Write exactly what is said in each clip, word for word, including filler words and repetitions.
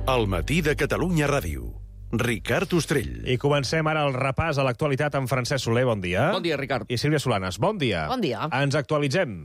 El matí de Catalunya Ràdio. Ricard Ostrell. I comencem ara el repàs a l'actualitat amb Francesc Soler, bon dia. Bon dia, Ricard. I Sílvia Solanes, bon dia. Bon dia. Ens actualitzem.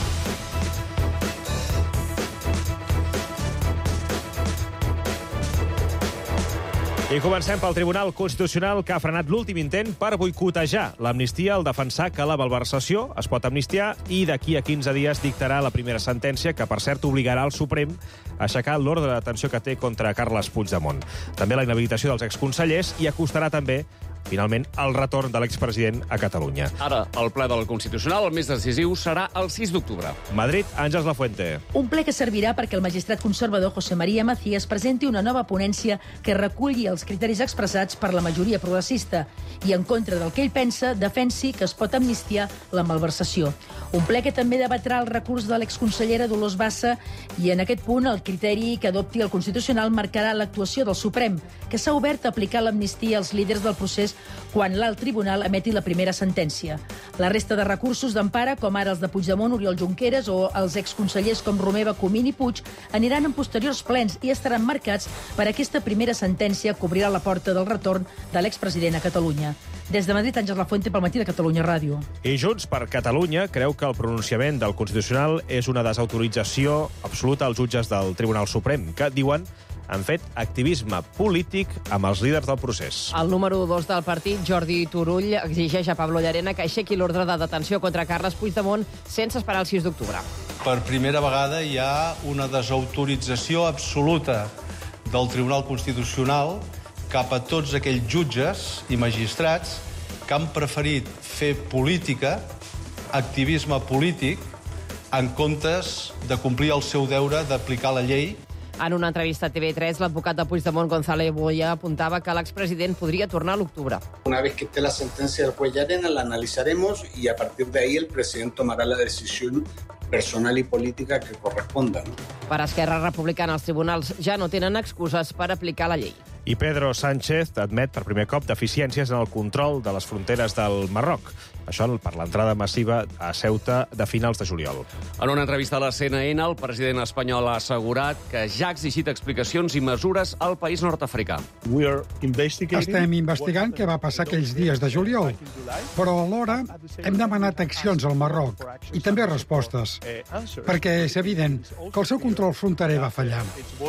I comencem pel Tribunal Constitucional, que ha frenat l'últim intent per boicotejar l'amnistia al defensar que la malversació es pot amnistiar i d'aquí a quinze dies dictarà la primera sentència, que per cert obligarà el Suprem a aixecar l'ordre de detenció que té contra Carles Puigdemont. També la inhabilitació dels exconsellers i acostarà també finalment, el retorn de l'expresident a Catalunya. Ara, el ple del Constitucional, el més decisiu, serà el sis d'octubre. Madrid, Àngels Lafuente. Un ple que servirà perquè el magistrat conservador José María Macías presenti una nova ponència que reculli els criteris expressats per la majoria progressista i, en contra del que ell pensa, defensi que es pot amnistiar la malversació. Un ple que també debatrà el recurs de l'exconsellera Dolors Bassa i, en aquest punt, el criteri que adopti el Constitucional marcarà l'actuació del Suprem, que s'ha obert a aplicar l'amnistia als líders del procés quan l'alt tribunal emeti la primera sentència. La resta de recursos d'empara, com ara els de Puigdemont, Oriol Junqueras o els exconsellers com Romeva, Comín i Puig, aniran en posteriors plens i estaran marcats per aquesta primera sentència que obrirà la porta del retorn de l'expresident a Catalunya. Des de Madrid, Àngels Lafuente, pel matí de Catalunya Ràdio. I Junts per Catalunya creu que el pronunciament del Constitucional és una desautorització absoluta als jutges del Tribunal Suprem, que, diuen, han fet activisme polític amb els líders del procés. El número dos del partit, Jordi Turull, exigeix a Pablo Llarena que aixequi l'ordre de detenció contra Carles Puigdemont sense esperar el sis d'octubre. Per primera vegada hi ha una desautorització absoluta del Tribunal Constitucional cap a tots aquells jutges i magistrats que han preferit fer política, activisme polític, en comptes de complir el seu deure d'aplicar la llei. En una entrevista a T V tres, l'advocat de Puigdemont, Gonzalo Boya, apuntava que l'expresident podria tornar a l'octubre. Una vez que esté la sentencia del juez Llarena, la analizaremos y a partir de ahí el presidente tomará la decisión personal i política que corresponda. No? Per Esquerra Republicana, els tribunals ja no tenen excuses per aplicar la llei. I Pedro Sánchez admet per primer cop deficiències en el control de les fronteres del Marroc. Això per l'entrada massiva a Ceuta de finals de juliol. En una entrevista a la C N N, el president espanyol ha assegurat que ja ha exigit explicacions i mesures al país nord-africà. Estem investigant què va passar aquells dies de juliol, però alhora hem demanat accions al Marroc i també respostes, perquè és evident que el seu control fronterer va fallar.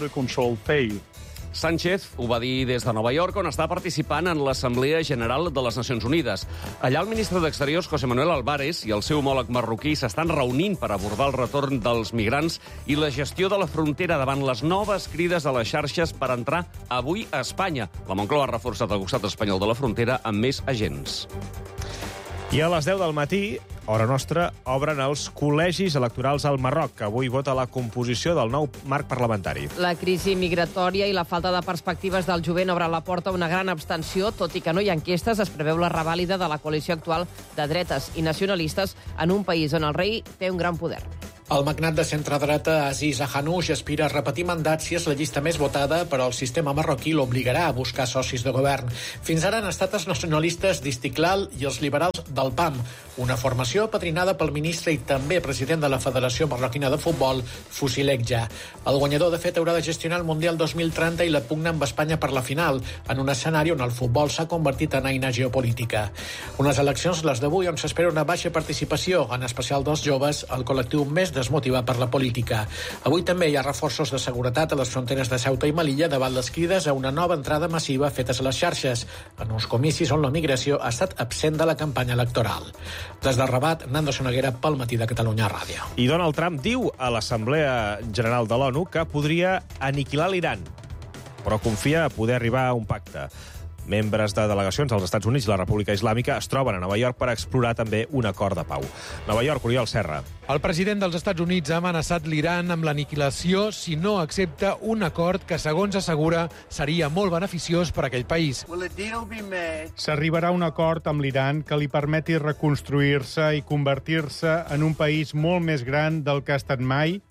Sánchez ho va dir des de Nova York, on està participant en l'Assemblea General de les Nacions Unides. Allà el ministre d'Exteriors, José Manuel Álvarez, i el seu homòleg marroquí s'estan reunint per abordar el retorn dels migrants i la gestió de la frontera davant les noves crides a les xarxes per entrar avui a Espanya. La Moncloa ha reforçat el costat espanyol de la frontera amb més agents. I a les deu del matí, hora nostra, obren els col·legis electorals al Marroc, que avui vota la composició del nou marc parlamentari. La crisi migratòria i la falta de perspectives del jovent obre la porta a una gran abstenció, tot i que no hi ha enquestes, es preveu la revàlida de la coalició actual de dretes i nacionalistes en un país on el rei té un gran poder. El magnat de centredreta Aziz Ahanouch aspira a repetir mandat si és la llista més votada, però el sistema marroquí l'obligarà a buscar socis de govern. Fins ara han estat els nacionalistes d'Istiklal i els liberals del P A M, una formació patrinada pel ministre i també president de la Federació Marroquina de Futbol, Fusilekja. El guanyador, de fet, haurà de gestionar el Mundial dos mil trenta i la pugna amb Espanya per la final, en un escenari on el futbol s'ha convertit en eina geopolítica. Unes eleccions, les d'avui, on s'espera una baixa participació, en especial dels joves, el col·lectiu més desmotivat per la política. Avui també hi ha reforços de seguretat a les fronteres de Ceuta i Melilla davant les crides a una nova entrada massiva fetes a les xarxes, en uns comicis on la migració ha estat absent de la campanya electoral. Des de Rabat, Nando Soneguera, pel matí de Catalunya Ràdio. I Donald Trump diu a l'Assemblea General de l'ONU que podria aniquilar l'Iran, però confia a poder arribar a un pacte. Membres de delegacions dels Estats Units i la República Islàmica es troben a Nova York per explorar també un acord de pau. Nova York, Oriol Serra. El president dels Estats Units ha amenaçat l'Iran amb l'aniquilació si no accepta un acord que, segons assegura, seria molt beneficiós per a aquell país. S'arribarà a un acord amb l'Iran que li permeti reconstruir-se i convertir-se en un país molt més gran del que ha estat mai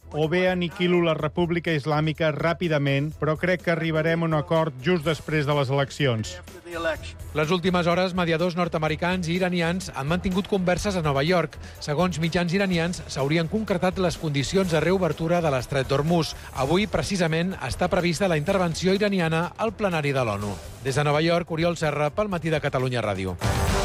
o bé aniquilo la República Islàmica ràpidament, però crec que arribarem a un acord just després de les eleccions. Les últimes hores, mediadors nord-americans i iranians han mantingut converses a Nova York. Segons mitjans iranians, s'haurien concretat les condicions de reobertura de l'estret d'Hormuz. Avui, precisament, està prevista la intervenció iraniana al plenari de l'ONU. Des de Nova York, Oriol Serra, pel Matí de Catalunya Ràdio.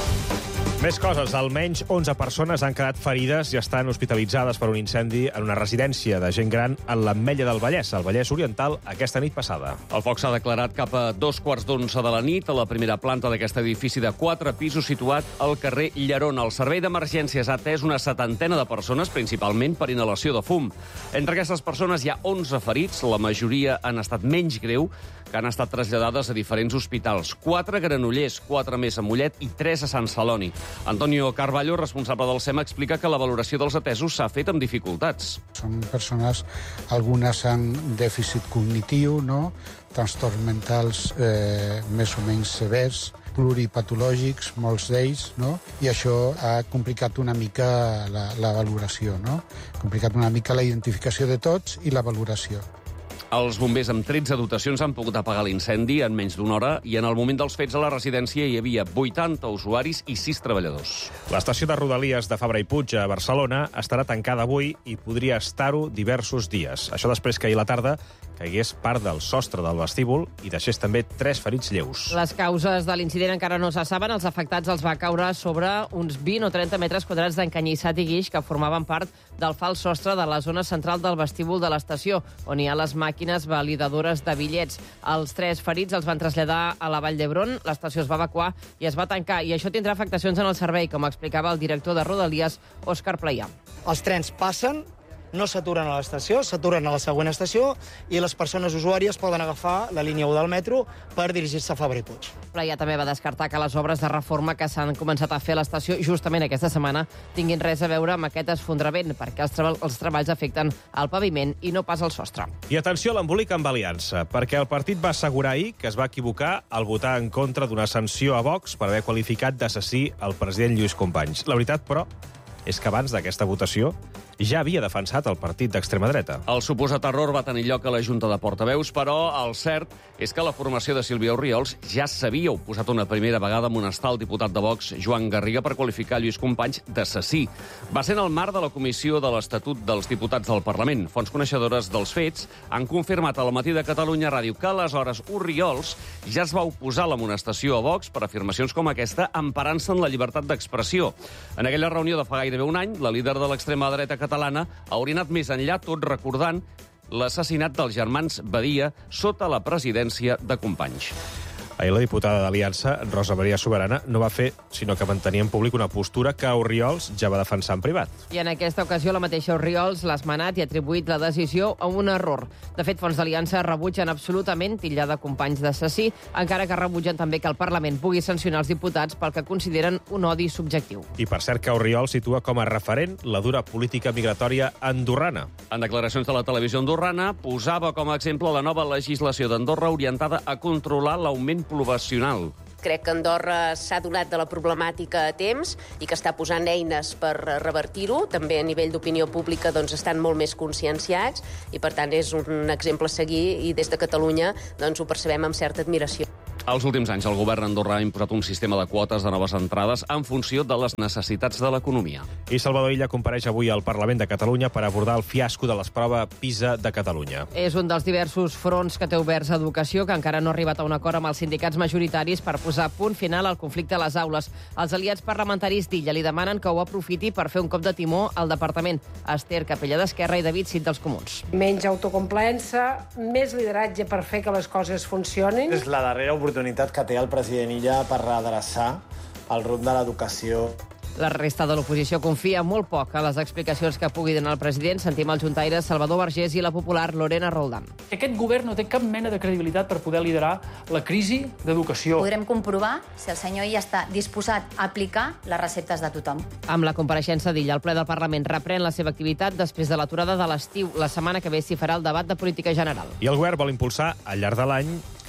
Més coses. Almenys onze persones han quedat ferides i estan hospitalitzades per un incendi en una residència de gent gran en l'Ametlla del Vallès, al Vallès Oriental, aquesta nit passada. El foc s'ha declarat cap a dos quarts d'onze de la nit a la primera planta d'aquest edifici de quatre pisos situat al carrer Llerona. El servei d'emergències ha atès una setantena de persones, principalment per inhalació de fum. Entre aquestes persones hi ha onze ferits, la majoria han estat menys greu, que han estat traslladades a diferents hospitals. Quatre a Granollers, quatre més a Mollet i tres a Sant Celoni. Antonio Carballo, responsable del SEMA, explica que la valoració dels atesos s'ha fet amb dificultats. Són persones, algunes amb dèficit cognitiu, no? Trastorns mentals eh, més o menys severs, pluripatològics, molts d'ells, no? I això ha complicat una mica la, la valoració, no? Ha complicat una mica la identificació de tots i la valoració. Els bombers amb tretze dotacions han pogut apagar l'incendi en menys d'una hora i en el moment dels fets a la residència hi havia vuitanta usuaris i sis treballadors. L'estació de Rodalies de Fabra i Puig a Barcelona estarà tancada avui i podria estar-ho diversos dies. Això després que ahir a la tarda caigués part del sostre del vestíbul i deixés també tres ferits lleus. Les causes de l'incident encara no se saben. Els afectats els va caure sobre uns vint o trenta metres quadrats d'encanyissat i guix que formaven part del fals sostre de la zona central del vestíbul de l'estació, on hi ha les màquines validadores de bitllets. Els tres ferits els van traslladar a la Vall d'Hebron, l'estació es va evacuar i es va tancar, i això tindrà afectacions en el servei, com explicava el director de Rodalies, Òscar Pleià. Els trens passen, no s'aturen a l'estació, s'aturen a la següent estació i les persones usuàries poden agafar la línia u del metro per dirigir-se a Fabra i Puig. Pleià també va descartar que les obres de reforma que s'han començat a fer a l'estació justament aquesta setmana tinguin res a veure amb aquest esfondrament, perquè els, treba els treballs afecten el paviment i no pas el sostre. I atenció a l'embolic amb Aliança, perquè el partit va assegurar ahir que es va equivocar al votar en contra d'una sanció a Vox per haver qualificat d'assassí el president Lluís Companys. La veritat, però, és que abans d'aquesta votació ja havia defensat el partit d'extrema dreta. El suposat error va tenir lloc a la Junta de Portaveus, però el cert és que la formació de Sílvia Orriols ja s'havia oposat una primera vegada a amonestar el diputat de Vox, Joan Garriga, per qualificar Lluís Companys d'assassí. Va ser en el marc de la Comissió de l'Estatut dels Diputats del Parlament. Fonts coneixedores dels fets han confirmat al Matí de Catalunya Ràdio que aleshores Orriols ja es va oposar a l'amonestació a Vox per afirmacions com aquesta, emparant-se en la llibertat d'expressió. En aquella reunió de fa gairebé un any, la líder de l'extrema dreta catalana hauria anat més enllà, tot recordant l'assassinat dels germans Badia sota la presidència de Companys. Ahir la diputada d'Aliança, Rosa Maria Soberana, no va fer sinó que mantenir en públic una postura que Orriols ja va defensar en privat. I en aquesta ocasió la mateixa Orriols l'ha esmenat i ha atribuït la decisió a un error. De fet, fons d'Aliança rebutgen absolutament titllar de Companys d'assassí, encara que rebutgen també que el Parlament pugui sancionar els diputats pel que consideren un odi subjectiu. I per cert que Orriols situa com a referent la dura política migratòria andorrana. En declaracions de la televisió andorrana, posava com a exemple la nova legislació d'Andorra orientada a controlar l'augment poblacional. Crec que Andorra s'ha donat de la problemàtica a temps i que està posant eines per revertir-ho. També a nivell d'opinió pública doncs, estan molt més conscienciats i, per tant, és un exemple a seguir i des de Catalunya doncs, ho percebem amb certa admiració. Els últims anys el govern andorrà ha imposat un sistema de quotes de noves entrades en funció de les necessitats de l'economia. I Salvador Illa compareix avui al Parlament de Catalunya per abordar el fiasco de l'esprova PISA de Catalunya. És un dels diversos fronts que té oberts a Educació, que encara no ha arribat a un acord amb els sindicats majoritaris per posar punt final al conflicte a les aules. Els aliats parlamentaris d'Illa li demanen que ho aprofiti per fer un cop de timó al departament. Esther Capella d'Esquerra i David Cid dels Comuns. Menys autocomplaença, més lideratge per fer que les coses funcionin. És la darrera oportunitat que té el president Illa per redreçar el rumb de l'educació. La resta de l'oposició confia molt poc a les explicacions que pugui donar el president. Sentim el juntaire Salvador Vergés i la popular Lorena Roldán. Aquest govern no té cap mena de credibilitat per poder liderar la crisi d'educació. Podrem comprovar si el senyor Illa està disposat a aplicar les receptes de tothom. Amb la compareixença d'Illa, el ple del Parlament reprèn la seva activitat després de l'aturada de l'estiu. La setmana que ve s'hi farà el debat de política general. I el govern vol impulsar al llarg de l'any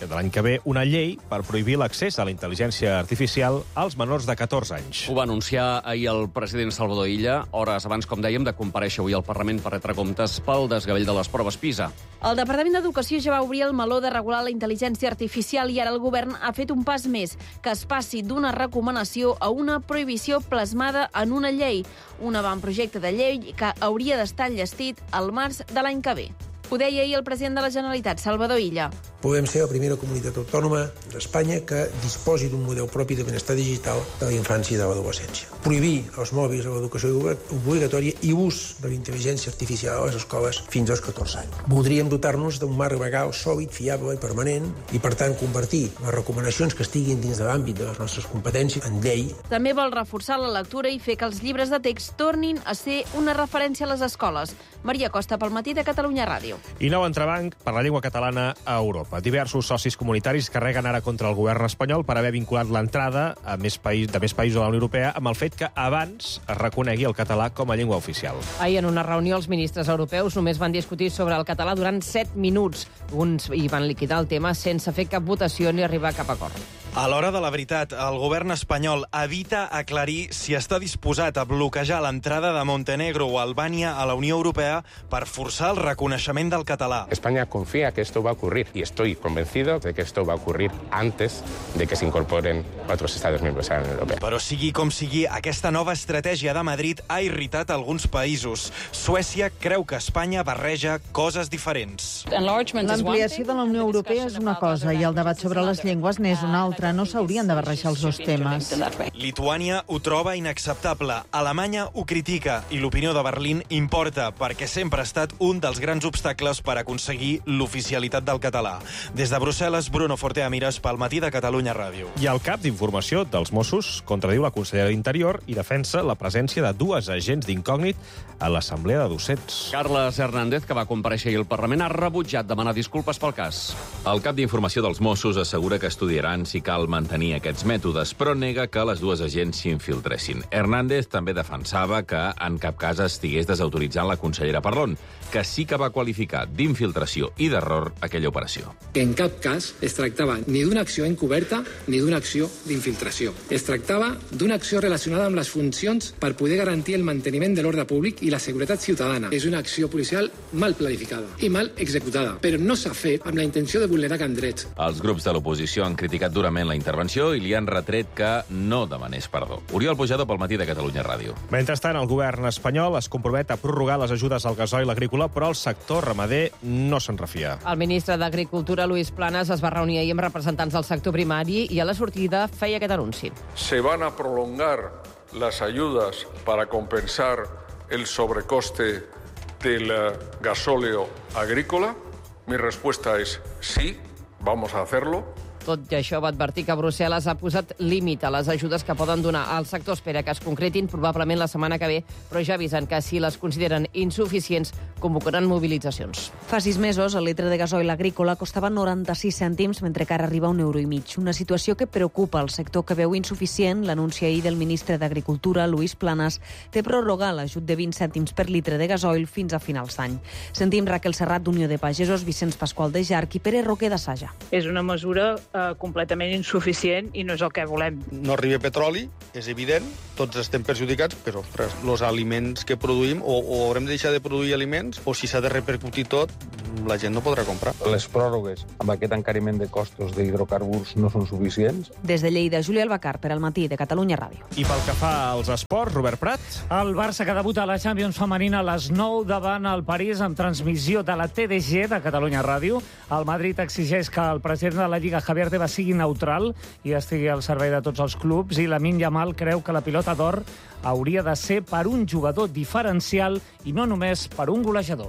de l'any que ve, una llei per prohibir l'accés a la intel·ligència artificial als menors de catorze anys. Ho va anunciar ahir el president Salvador Illa, hores abans, com dèiem, de comparèixer avui al Parlament per retre comptes pel desgavell de les proves PISA. El Departament d'Educació ja va obrir el meló de regular la intel·ligència artificial i ara el govern ha fet un pas més, que es passi d'una recomanació a una prohibició plasmada en una llei, un avantprojecte de llei que hauria d'estar enllestit al març de l'any que ve. Ho deia ahir el president de la Generalitat, Salvador Illa. Podem ser la primera comunitat autònoma d'Espanya que disposi d'un model propi de benestar digital de la infància i de l'adolescència. Prohibir els mòbils a l'educació obligatòria i ús de la intel·ligència artificial a les escoles fins als catorze anys. Voldríem dotar-nos d'un marc legal sòlid, fiable i permanent i, per tant, convertir les recomanacions que estiguin dins de l'àmbit de les nostres competències en llei. També vol reforçar la lectura i fer que els llibres de text tornin a ser una referència a les escoles. Maria Costa, pel Matí de Catalunya Ràdio. I nou entrebanc per la llengua catalana a Europa. Diversos socis comunitaris carreguen ara contra el govern espanyol per haver vinculat l'entrada a més país, de més països de la Unió Europea amb el fet que abans es reconegui el català com a llengua oficial. Ahir, en una reunió, els ministres europeus només van discutir sobre el català durant set minuts. Uns hi van liquidar el tema sense fer cap votació ni arribar a cap acord. A l'hora de la veritat, el govern espanyol evita aclarir si està disposat a bloquejar l'entrada de Montenegro o Albània a la Unió Europea per forçar el reconeixement del català. España confía que esto va a ocurrir y estoy convencido de que esto va a ocurrir antes de que se incorporen otros Estados miembros a la Unión Europea. Però sigui com sigui, aquesta nova estratègia de Madrid ha irritat alguns països. Suècia creu que Espanya barreja coses diferents. L'ampliació de la Unió Europea és una cosa i el debat sobre les llengües n'és una altra. No s'haurien de barrejar els dos temes. Lituània ho troba inacceptable. Alemanya ho critica i l'opinió de Berlín importa perquè sempre ha estat un dels grans obstacles per aconseguir l'oficialitat del català. Des de Brussel·les, Bruno Fortea Mires pel Matí de Catalunya Ràdio. I el cap d'informació dels Mossos contradiu la consellera d'Interior i defensa la presència de dues agents d'incògnit a l'Assemblea de Docents. Carles Hernández, que va comparèixer ahir al Parlament, ha rebutjat demanar disculpes pel cas. El cap d'informació dels Mossos assegura que estudiaran si cal mantenir aquests mètodes, però nega que les dues agents s'infiltressin. Hernández també defensava que en cap cas estigués desautoritzant la consellera Parlon, que sí que va qualificar d'infiltració i d'error aquella operació. En cap cas es tractava ni d'una acció encoberta ni d'una acció d'infiltració. Es tractava d'una acció relacionada amb les funcions per poder garantir el manteniment de l'ordre públic i la seguretat ciutadana. És una acció policial mal planificada i mal executada, però no s'ha fet amb la intenció de vulnerar cap dret. Els grups de l'oposició han criticat durament la intervenció i li han retret que no demanés perdó. Oriol Pujado pel Matí de Catalunya Ràdio. Mentrestant, el govern espanyol es compromet a prorrogar les ajudes al gasoil agrícola, però el sector ramader no se'n refia. El ministre d'Agricultura, Luis Planas, es va reunir ahir amb representants del sector primari i a la sortida feia aquest anunci. Se van a prolongar las ayudas para compensar el sobrecoste del gasóleo agrícola. Mi respuesta es sí, vamos a hacerlo. Tot i això, va advertir que Brussel·les ha posat límit a les ajudes que poden donar. El sector espera que es concretin probablement la setmana que ve, però ja avisen que si les consideren insuficients, convocaran mobilitzacions. Fa sis mesos, el litre de gasoil agrícola costava noranta-sis cèntims, mentre que ara arriba a un euro i mig. Una situació que preocupa el sector, que veu insuficient l'anunci ahir del ministre d'Agricultura, Luis Planas, de prorrogar l'ajut de vint cèntims per litre de gasoil fins a finals d'any. Sentim Raquel Serrat, d'Unió de Pagesos, Vicenç Pasqual de Jarc i Pere Roquer de Saja. És una mesura eh, completament insuficient i no és el que volem. No arriba petroli, és evident, tots estem perjudicats, però, ostres, els aliments que produïm, o, o haurem de deixar de produir aliments, o si s'ha de repercutir tot, la gent no podrà comprar. Les pròrrogues amb aquest encariment de costos d'hidrocarburs no són suficients. Des de Lleida, Júlia Albacar, per al Matí de Catalunya Ràdio. I pel que fa als esports, Robert Prat. El Barça, que debuta a la Champions femenina a les nou davant el París amb transmissió de la T D G de Catalunya Ràdio. El Madrid exigeix que el president de la Lliga, Javier Tebas, sigui neutral i estigui al servei de tots els clubs, i Lamine Yamal creu que la pilota d'or hauria de ser per un jugador diferencial i no només per un golejador.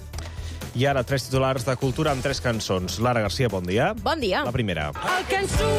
I ara tres titulars de cultura amb tres cançons. Lara Garcia, bon dia. Bon dia. La primera. El cançó